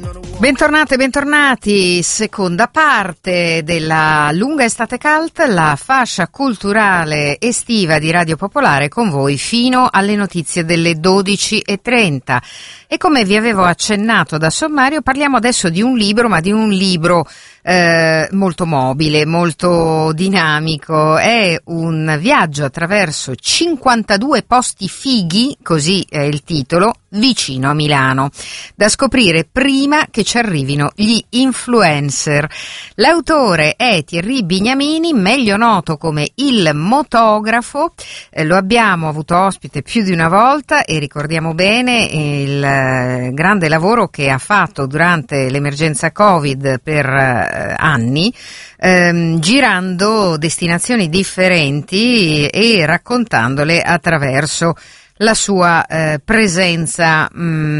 Bentornate, bentornati, seconda parte della lunga estate cult, la fascia culturale estiva di Radio Popolare con voi fino alle notizie delle 12:30. E come vi avevo accennato da sommario, parliamo adesso di un libro, ma di un libro molto mobile, molto dinamico. È un viaggio attraverso 52 posti fighi, così è il titolo, vicino a Milano, da scoprire prima che ci arrivino gli influencer. L'autore è Thierry Bignamini, meglio noto come il Motografo. Lo abbiamo avuto ospite più di una volta e ricordiamo bene il grande lavoro che ha fatto durante l'emergenza Covid per anni, girando destinazioni differenti e raccontandole attraverso la sua presenza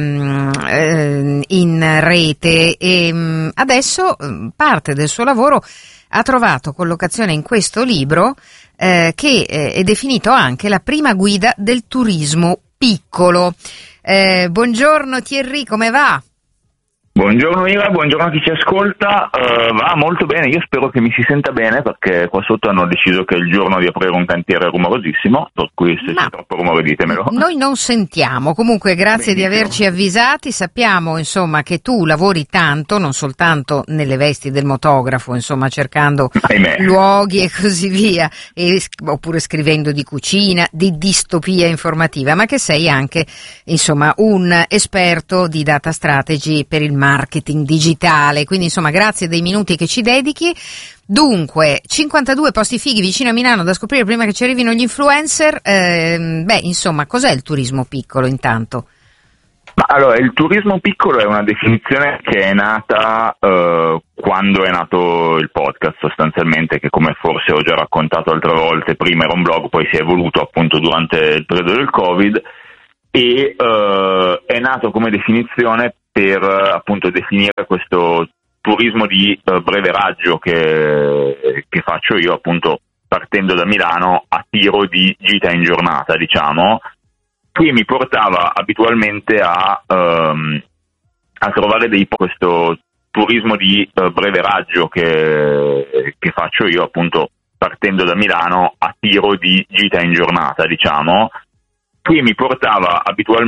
in rete, e adesso parte del suo lavoro ha trovato collocazione in questo libro che è definito anche la prima guida del turismo piccolo. Buongiorno Thierry, come va? Buongiorno Ira, buongiorno a chi ci ascolta. Va molto bene, io spero che mi si senta bene, perché qua sotto hanno deciso che è il giorno di aprire un cantiere rumorosissimo, per cui se c'è troppo rumore ditemelo. Noi non sentiamo, comunque grazie di averci avvisati. Sappiamo insomma che tu lavori tanto, non soltanto nelle vesti del motografo, insomma cercando luoghi e così via, oppure scrivendo di cucina, di distopia informativa, ma che sei anche insomma un esperto di data strategy per il marketing digitale, quindi insomma grazie dei minuti che ci dedichi. Dunque, 52 posti fighi vicino a Milano da scoprire prima che ci arrivino gli influencer. Insomma, cos'è il turismo piccolo intanto? Ma allora, il turismo piccolo è una definizione che è nata quando è nato il podcast, sostanzialmente, che come forse ho già raccontato altre volte, prima era un blog, poi si è evoluto appunto durante il periodo del Covid, e è nato come definizione per appunto definire questo turismo di breve raggio che faccio io, appunto partendo da Milano a tiro di gita in giornata, diciamo, che mi portava abitualmente a trovare questo turismo di breve raggio che faccio io, appunto partendo da Milano a tiro di gita in giornata, diciamo, che mi portava abitualmente